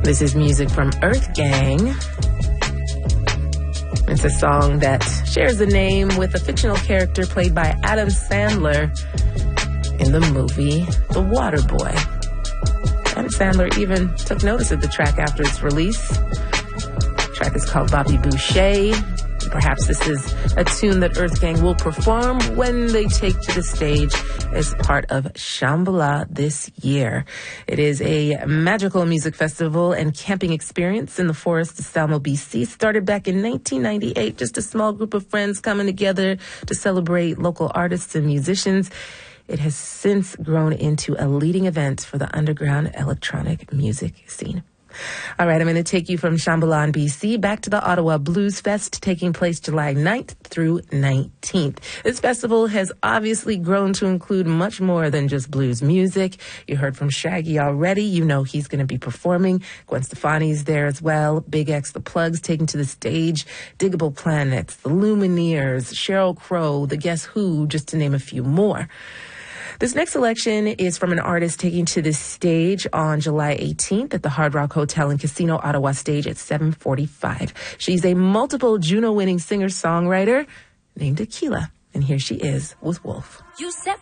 This is music from Earth Gang. It's a song that shares a name with a fictional character played by Adam Sandler in the movie The Waterboy. Adam Sandler even took notice of the track after its release. The track is called Bobby Boucher. Perhaps this is a tune that Earth Gang will perform when they take to the stage as part of Shambhala this year. It is a magical music festival and camping experience in the forest of Salmo, BC. Started back in 1998, just a small group of friends coming together to celebrate local artists and musicians. It has since grown into a leading event for the underground electronic music scene. All right, I'm going to take you from Shambhala, BC, back to the Ottawa Blues Fest, taking place July 9th through 19th. This festival has obviously grown to include much more than just blues music. You heard from Shaggy already. You know he's going to be performing. Gwen Stefani's there as well. Big X, The Plugs taking to the stage. Diggable Planets, The Lumineers, Sheryl Crow, The Guess Who, just to name a few more. This next selection is from an artist taking to the stage on July 18th at the Hard Rock Hotel and Casino Ottawa stage at 7:45. She's a multiple Juno-winning singer-songwriter named Akila, and here she is with Wolf. You set